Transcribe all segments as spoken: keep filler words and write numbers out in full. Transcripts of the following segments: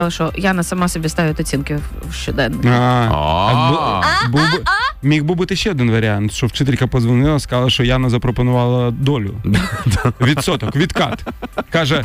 що Яна сама собі ставить оцінки в щоденник. Міг би бути ще один варіант, що вчителька подзвонила, сказала, що Яна запропонувала долю. Відсоток, відкат. Каже,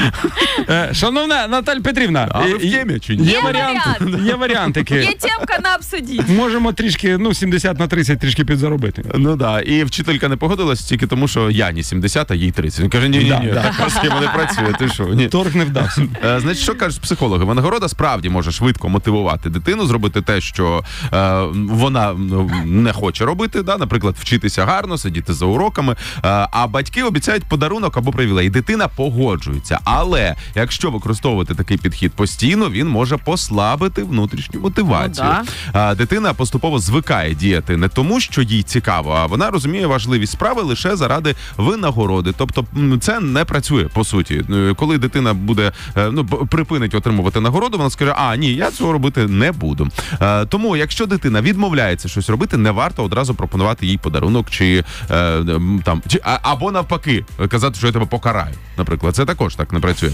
шановна Наталя Петрівна, а ви в темі чи ні? Є варіант. Є варіантики. Є темка на обсудіть. Можемо трішки, ну, сімдесят на тридцять трішки підзаробити. Ну да, і вчителька не погодилась тільки тому, що Яні сімдесят, а їй тридцять. Він каже, ні-ні-ні, така схема не працює, ти що? Ні. Торг не вдався. Значить, що кажуть психологи? Винагорода справді може швидко мотивувати дитину, зробити те, що е, вона не хоче робити, да? Наприклад, вчитися гарно, сидіти за уроками, е, а батьки обіцяють подарунок або привілей. Дитина погоджується. Але якщо використовувати такий підхід постійно, він може послабити внутрішню мотивацію. Ну, да. е, дитина поступово звикає діяти не тому, що їй цікаво, а вона розуміє важливість справи лише заради винагороди. Тобто це не працює, по суті. Коли дитина буде, ну, припинить отримувати нагороду, вона скаже, а, ні, я цього робити не буду. Е, тому, якщо дитина відмовляється щось робити, не варто одразу пропонувати їй подарунок, чи е, там, чи, а, або навпаки, казати, що я тебе покараю, наприклад. Це також так не працює.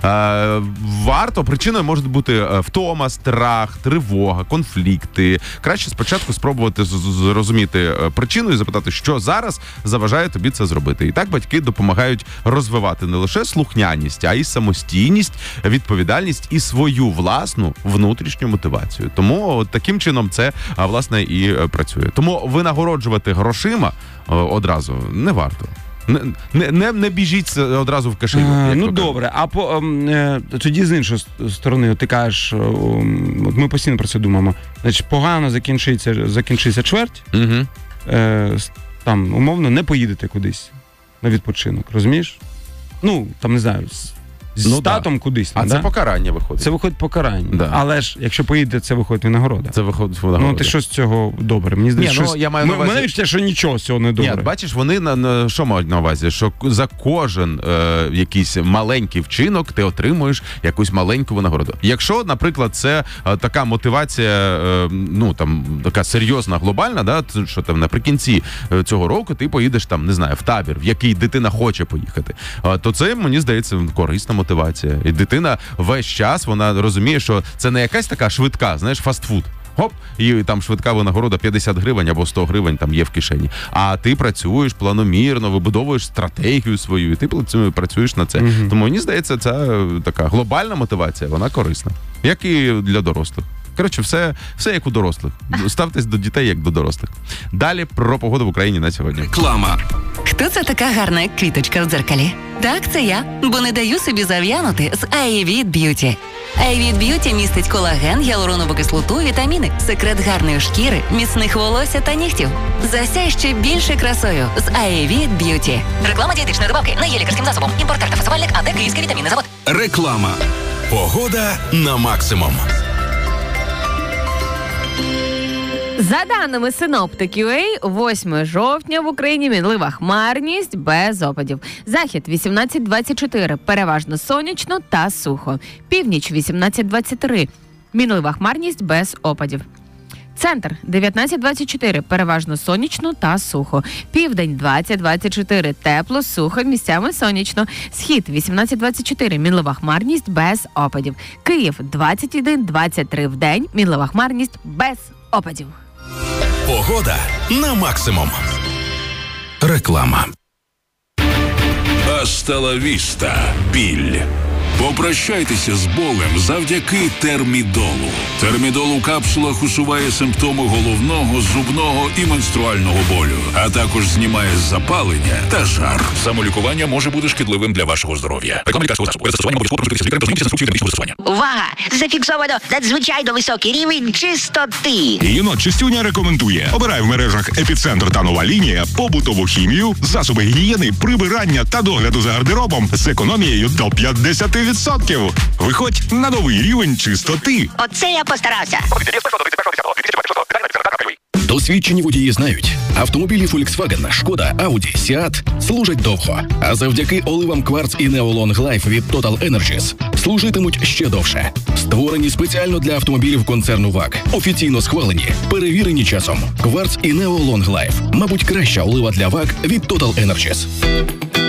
Е, варто, причиною може бути втома, страх, тривога, конфлікти. Краще спочатку спробувати зрозуміти причину і запитати, що зараз заважає тобі це зробити. І так батьки допомагають розвивати не лише слухняність, а й самостійність, відповідальність і свою власну внутрішню мотивацію. Тому от таким чином це, власне, і працює. Тому винагороджувати грошима одразу не варто. Не, не, не біжіть одразу в кишеню. Ну, добре. А по, е, тоді з іншої сторони, ти кажеш, от ми постійно про це думаємо, значить, погано закінчиться, закінчиться чверть, угу. е, там, умовно, не поїдете кудись на відпочинок, розумієш? Ну, там, не знаю, з ну, татом да. кудись. А да? це покарання виходить. Це виходить покарання. Да. Але ж, якщо поїдете, це виходить винагорода. Це виходить винагорода. Ну, ти що з цього добре? Мені здається, Ні, щось... ну, я маю на увазі... Мене відчуття, що нічого з цього не добре. Ні, бачиш, вони на, на що мають на увазі? Що за кожен е, якийсь маленький вчинок ти отримуєш якусь маленьку винагороду. Якщо, наприклад, це е, така мотивація, е, ну, там, така серйозна, глобальна, да, що там наприкінці цього року ти поїдеш там, не знаю, в табір, в який дитина хоче поїхати, е, то це, мені здається, корисна мотивація. І дитина весь час, вона розуміє, що це не якась така швидка, знаєш, фастфуд. Хоп, і там швидка винагорода п'ятдесят гривень або сто гривень там є в кишені. А ти працюєш планомірно, вибудовуєш стратегію свою, і ти працюєш на це. Угу. Тому, мені здається, це така глобальна мотивація, вона корисна. Як і для дорослих. Коротше, все, все як у дорослих. Ставтесь до дітей, як до дорослих. Далі про погоду в Україні на сьогодні. Реклама. Хто це така гарна квіточка в дзеркалі? Так, це я, бо не даю собі зав'янути з Айвіт Б'юті. Айвіт Б'юті містить колаген, гіалуронову кислоту, вітаміни, секрет гарної шкіри, міцних волосся та нігтів. Засяй ще більше красою з Айвіт Б'юті. Реклама дієтичної добавки не є лікарським засобом. Імпортер та фасувальник АД Київський вітамінний завод. Реклама. Погода на максимум. За даними синоптиків, восьмого жовтня в Україні мінлива хмарність без опадів. Захід вісімнадцять двадцять чотири, переважно сонячно та сухо. Північ вісімнадцять двадцять три, мінлива хмарність без опадів. Центр дев'ятнадцять двадцять чотири, переважно сонячно та сухо. Південь двадцять двадцять чотири, тепло, сухо, місцями сонячно. Схід вісімнадцять двадцять чотири, мінлива хмарність без опадів. Київ двадцять один двадцять три в день, мінлива хмарність без опадів. Погода на максимум. Реклама. Hasta la vista, біль. Попрощайтеся з болем завдяки термідолу. Термідол у капсулах усуває симптоми головного, зубного і менструального болю, а також знімає запалення та жар. Самолікування може бути шкідливим для вашого здоров'я. Реклама лікарського засобу. Перед застосуванням обов'язково консультуйтеся з лікарем та знайомтеся з інструкцією для медичного застосування. Увага! Зафіксовано надзвичайно високий рівень чистоти. Єнот Чистюня рекомендує. Обирай в мережах «Епіцентр» та «Нова лінія» побутову хімію, засоби гігієни, прибирання та догляду за гардеробом з економією до п'ятдесят відсотків. Виходь на новий рівень чистоти. Оце я постарався. Досвідчені водії знають, автомобілі Volkswagen, Шкода, Audi, Seat служать довго, а завдяки оливам Quartz і Neo Long Life від Total Energies служитимуть ще довше. Створені спеціально для автомобілів концерну вак, офіційно схвалені, перевірені часом. Quartz і Neo Long Life, мабуть, краща олива для вак від Total Energies.